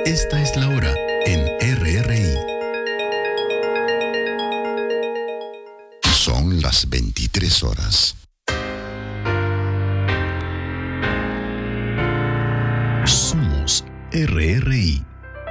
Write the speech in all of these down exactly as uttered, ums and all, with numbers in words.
Esta es la hora en R R I. Son las veintitrés horas. Somos R R I.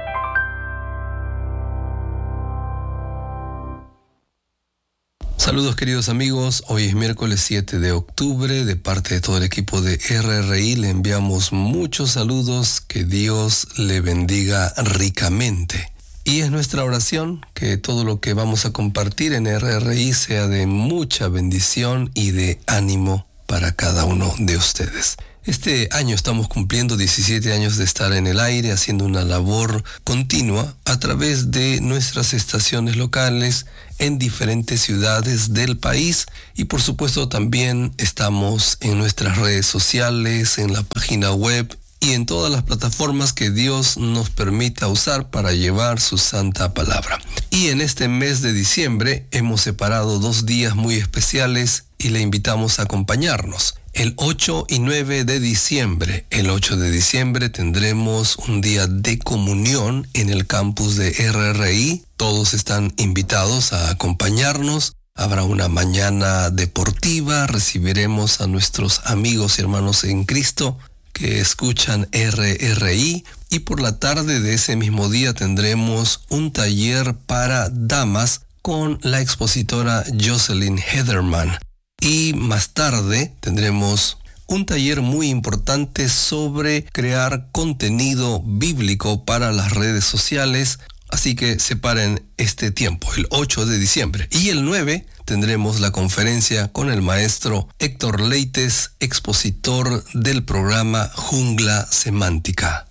Saludos queridos amigos, hoy es miércoles siete de octubre, de parte de todo el equipo de R R I le enviamos muchos saludos, que Dios le bendiga ricamente. Y es nuestra oración que todo lo que vamos a compartir en R R I sea de mucha bendición y de ánimo para cada uno de ustedes. Este año estamos cumpliendo diecisiete años de estar en el aire, haciendo una labor continua a través de nuestras estaciones locales en diferentes ciudades del país, y por supuesto también estamos en nuestras redes sociales, en la página web y en todas las plataformas que Dios nos permita usar para llevar su santa palabra. Y en este mes de diciembre hemos separado dos días muy especiales y le invitamos a acompañarnos. El ocho y nueve de diciembre. El ocho de diciembre tendremos un día de comunión en el campus de R R I. Todos están invitados a acompañarnos. Habrá una mañana deportiva. Recibiremos a nuestros amigos y hermanos en Cristo que escuchan R R I. Y por la tarde de ese mismo día tendremos un taller para damas con la expositora Jocelyn Heatherman. Y más tarde tendremos un taller muy importante sobre crear contenido bíblico para las redes sociales. Así que separen este tiempo, el ocho de diciembre. Y el nueve tendremos la conferencia con el maestro Héctor Leites, expositor del programa Jungla Semántica.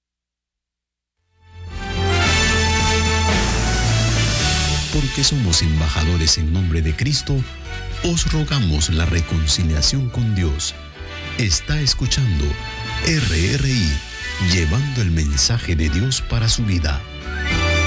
Porque somos embajadores en nombre de Cristo, os rogamos la reconciliación con Dios. Está escuchando R R I, llevando el mensaje de Dios para su vida.